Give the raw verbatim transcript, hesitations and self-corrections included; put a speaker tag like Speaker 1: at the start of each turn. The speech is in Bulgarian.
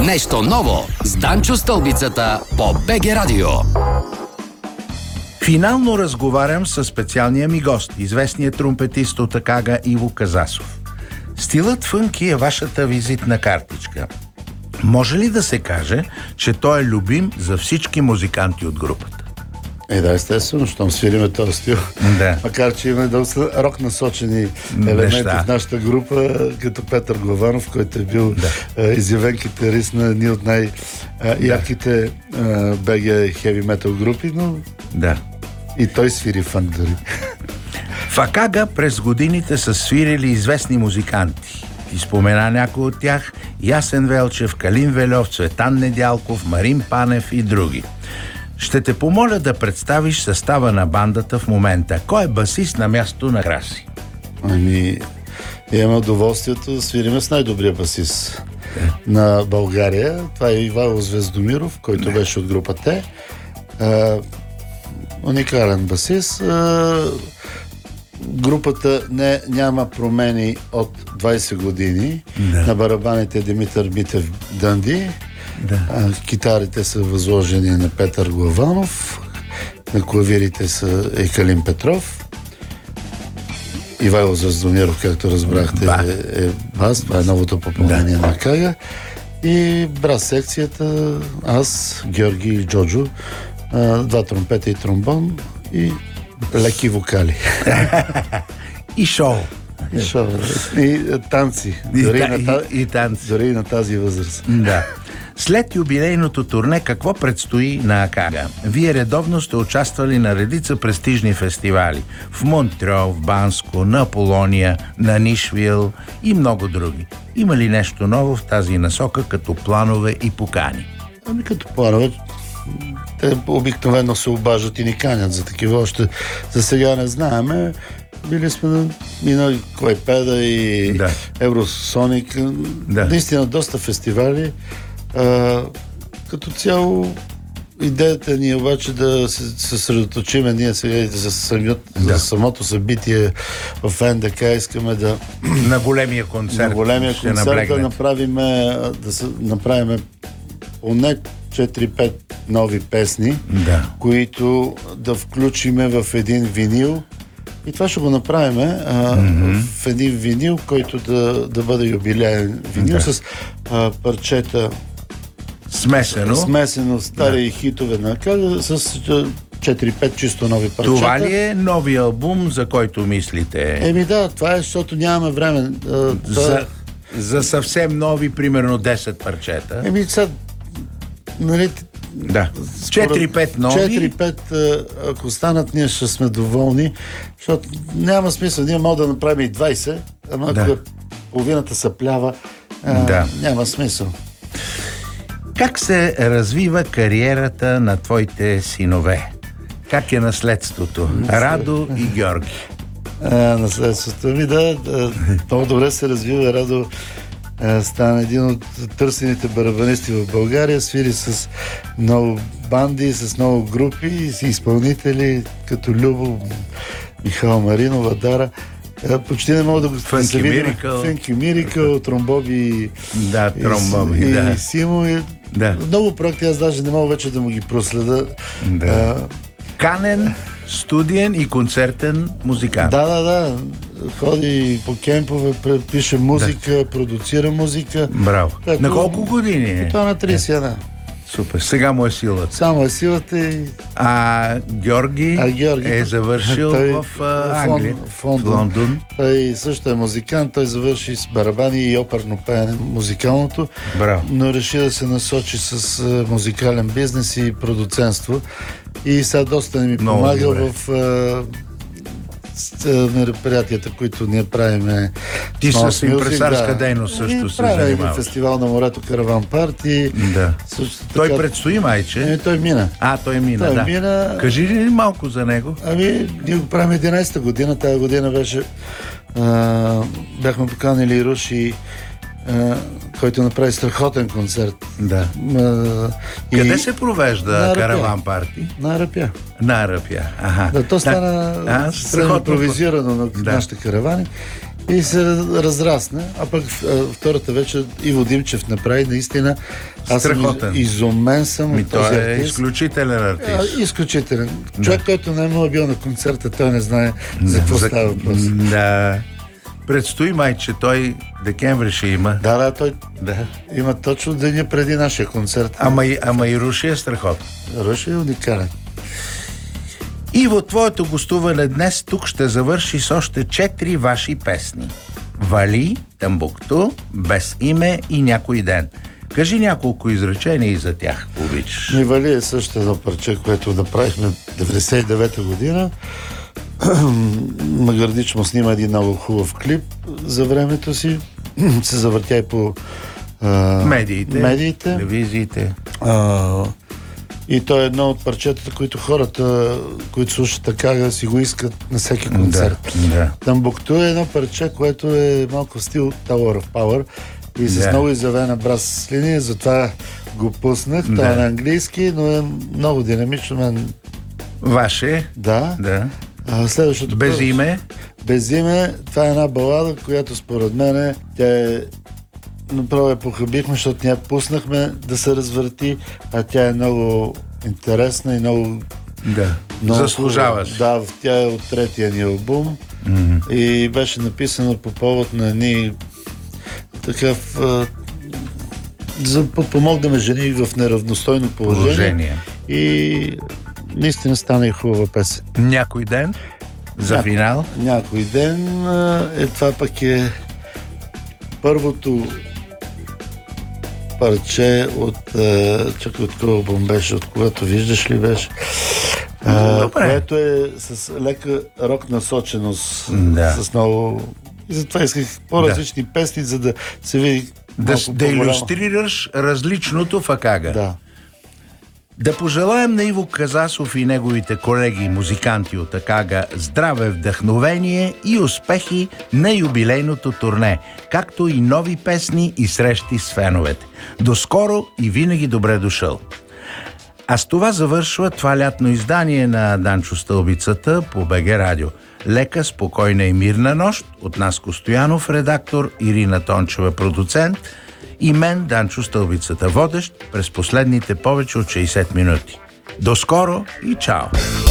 Speaker 1: Нещо ново с Данчо Стълбицата по БГ Радио.
Speaker 2: Финално разговарям с специалния ми гост, известният тромпетист от Акага Иво Казасов. Стилът фънки е вашата визитна картичка. Може ли да се каже, че той е любим за всички музиканти от групата?
Speaker 3: Е, да, естествено, щом свириме този стил.
Speaker 2: Да.
Speaker 3: Макар, че има доста рок насочени елементи
Speaker 2: Неща
Speaker 3: в нашата група, като Петър Главанов, който е бил да. а, изявен китарист на едни от най-ярките БГ хеви метал групи, но
Speaker 2: да.
Speaker 3: И той свири фанк дори.
Speaker 2: В Акага през годините са свирили известни музиканти. Ти спомена някой от тях: Ясен Велчев, Калин Вельов, Цветан Недялков, Марин Панев и други. Ще те помоля да представиш състава на бандата в момента. Кой е басист на място на Краси?
Speaker 3: Ами, имаме удоволствието да свириме с най-добрия басист да. на България. Това е Ивайло Звездомиров, който да. беше от групата. А, уникален басист. А, групата не, няма промени от двайсет години. Да. На барабаните Димитър Митев Дънди. Да. А, китарите са възложени на Петър Главанов, на клавирите са е Калин Петров, Ивайло Звездомиров, както разбрахте, ба. е, е бас, това е новото попълнение да. на Акага, и брас секцията, аз, Георги и Джоджо, а, два тромпета и тромбон и леки вокали.
Speaker 2: И шоу.
Speaker 3: И шоу. И танци.
Speaker 2: И,
Speaker 3: дори,
Speaker 2: да,
Speaker 3: на,
Speaker 2: и, и танци.
Speaker 3: Дори и на тази възраст.
Speaker 2: Да. След юбилейното турне, какво предстои на Акага? Вие редовно сте участвали на редица престижни фестивали. В Монтреал, в Банско, на Полония, на Нишвил и много други. Има ли нещо ново в тази насока, като планове и покани?
Speaker 3: Ами като планове, те обикновено се обаждат и ни канят за такива. Още за сега не знаеме. Били сме на минали Клайпеда и да. Евросоник. Да. Наистина доста фестивали. А, като цяло идеята ни е обаче да се съсредоточиме ние сега за, самиот, да. за самото събитие в НДК. Искаме да
Speaker 2: на големия концерт,
Speaker 3: на големия концерт да направим, да се, направим поне четири-пет нови песни, да. които да включиме в един винил. И това ще го направим а, mm-hmm. в един винил, който да, да бъде юбилеен винил, да. с а, парчета
Speaker 2: смесено,
Speaker 3: смесено стари да. хитове на Акага с четири-пет чисто нови парчета.
Speaker 2: Това ли е нови албум, за който мислите?
Speaker 3: Еми да, това е, защото нямаме време. А,
Speaker 2: за, за съвсем нови, примерно десет парчета?
Speaker 3: Еми сега, нали...
Speaker 2: Да. четири-пет нови.
Speaker 3: четири-пет, ако станат, ние ще сме доволни, защото няма смисъл. Ние можем да направим и двайсет, ама да. ако половината се плява, да. няма смисъл.
Speaker 2: Как се развива кариерата на твоите синове? Как е наследството? Радо и Георги.
Speaker 3: А, наследството ми, да, да. Много добре се развива. Радо стана един от търсените барабанисти в България, свири с много банди, с много групи и изпълнители, като Любо, Михаил Маринова, Дара. Почти не мога да го
Speaker 2: завидим.
Speaker 3: Фенки Мирикъл, Тромбоби,
Speaker 2: да, тромбоби,
Speaker 3: и,
Speaker 2: да.
Speaker 3: и Симо. И
Speaker 2: да.
Speaker 3: Много проекти, аз даже не мога вече да му ги проследа.
Speaker 2: Да. А, Канен, студиен и концертен музикант.
Speaker 3: Да, да, да. Ходи по кемпове, пише музика, да. продуцира музика.
Speaker 2: Браво.
Speaker 3: Так,
Speaker 2: на колко години е?
Speaker 3: Това на трийсет и една.
Speaker 2: Супер. Сега му е силата.
Speaker 3: Само е силата и...
Speaker 2: А Георги,
Speaker 3: а Георги
Speaker 2: е завършил
Speaker 3: той,
Speaker 2: в а, Англия,
Speaker 3: в, в Лондон. Лондон. Той също е музикант. Той завърши с барабани и оперно пеене, музикалното.
Speaker 2: Браво.
Speaker 3: Но реши да се насочи с а, музикален бизнес и продуцентство. И сега доста ни ми помага в а, с, а, мероприятията, които ние правиме.
Speaker 2: Ти с импресарска да. дейност също се занимаваш.
Speaker 3: Фестивал на морето, Караван Парти.
Speaker 2: Да.
Speaker 3: Също така...
Speaker 2: Той предстои, майче.
Speaker 3: Ами, той мина.
Speaker 2: А, той мина,
Speaker 3: той
Speaker 2: да.
Speaker 3: Мина...
Speaker 2: Кажи ли малко за него?
Speaker 3: Ами, ние го правим единайсета година. Тая година беше... А, бяхме поканили Руши, а, който направи страхотен концерт.
Speaker 2: Да.
Speaker 3: А,
Speaker 2: Къде
Speaker 3: и...
Speaker 2: се провежда Караван Парти?
Speaker 3: На Арапя.
Speaker 2: На Арапя, аха.
Speaker 3: Да, то стана
Speaker 2: да.
Speaker 3: страхотно импровизирано на да. нашите каравани. и се разрасна. А пък а, втората вечер Иво Димчев направи наистина. Аз съм
Speaker 2: Страхотен.
Speaker 3: изумен съм
Speaker 2: Ми
Speaker 3: от
Speaker 2: той
Speaker 3: този
Speaker 2: е
Speaker 3: артист.
Speaker 2: изключителен артист.
Speaker 3: А, изключителен. Човек, който не е бил на концерта, той не знае за какво
Speaker 2: За-
Speaker 3: става въпрос.
Speaker 2: Да. Предстои май, че той декември ще има.
Speaker 3: Да, да, той
Speaker 2: Да.
Speaker 3: има точно деня преди нашия концерт.
Speaker 2: Ама, и- ама и Руши е страхотно.
Speaker 3: Руши е уникален.
Speaker 2: Иво, твоето гостуване днес тук ще завърши с още четири ваши песни. Вали, Тамбукту, Без име и Някой ден. Кажи няколко изречения и за тях, обичаш.
Speaker 3: Нивали е също едно парче, което направихме деветдесет и девета година. Магърдич му снима един много хубав клип за времето си. Се завъртя и по а,
Speaker 2: Медиите,
Speaker 3: медиите.
Speaker 2: телевизиите.
Speaker 3: А, и то е едно от парчетата, които хората, които слушат така, да си го искат на всеки концерт.
Speaker 2: Да, да.
Speaker 3: Тамбукту е едно парче, което е малко в стил Tower of Power и с
Speaker 2: Да.
Speaker 3: много изявена брас линия, затова го пуснах. Това
Speaker 2: Да.
Speaker 3: е на английски, но е много динамично. Мен...
Speaker 2: Ваше,
Speaker 3: Да.
Speaker 2: да.
Speaker 3: А, следващото...
Speaker 2: Без
Speaker 3: първо-
Speaker 2: име,
Speaker 3: Без име. Това е една балада, която според мен е, тя е направо я похабихме, защото ние пуснахме да се развърти, а тя е много интересна и много...
Speaker 2: да.
Speaker 3: много
Speaker 2: Заслужаваш.
Speaker 3: Да, тя е от третия ни албум
Speaker 2: Mm-hmm.
Speaker 3: и беше написана по повод на ни такъв... а, за да подпомогнем жени в неравностойно положение.
Speaker 2: Положение.
Speaker 3: И наистина стана и хубава песен.
Speaker 2: Някой ден за
Speaker 3: Някой-
Speaker 2: финал.
Speaker 3: Някой ден а, е това пък е първото парче от а, чакай от кой албум беше, от когато виждаш ли беше, а,
Speaker 2: Добре.
Speaker 3: което е с лека рок насоченост,
Speaker 2: Да.
Speaker 3: с много... И затова исках по-различни песни, за да се види
Speaker 2: Да,
Speaker 3: малко
Speaker 2: да
Speaker 3: по-голямо.
Speaker 2: илюстрираш различното в Акага.
Speaker 3: Да.
Speaker 2: Да пожелаем на Иво Казасов и неговите колеги музиканти от Акага здраве, вдъхновение и успехи на юбилейното турне, както и нови песни и срещи с феновете. До скоро и винаги добре дошъл! А с това завършва това лятно издание на Данчо Стълбицата по БГ Радио. Лека, спокойна и мирна нощ от Наско Стоянов, редактор, Ирина Тончева, продуцент, и мен, Данчо Стълбицата, водещ през последните повече от шейсет минути. До скоро и чао!